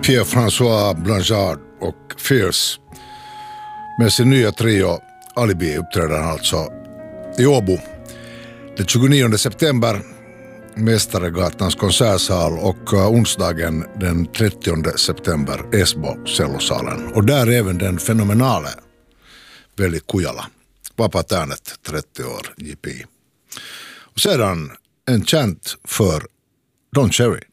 Pierre-François Blanchard och Fierce. Med sin nya trio Alibi uppträder han alltså i Åbo den 29 september, Mästaregatans konsertsal, och onsdagen den 30 september Esbo Sellosalen. Och där även den fenomenale Veli Kujala, Vapatärnet 30 år JP. Och sedan en chant för Don Cherry.